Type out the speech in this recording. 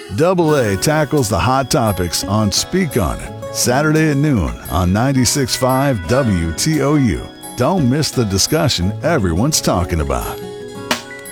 Double A tackles the hot topics on Speak On It, Saturday at noon on 96.5 WTOU. Don't miss the discussion everyone's talking about.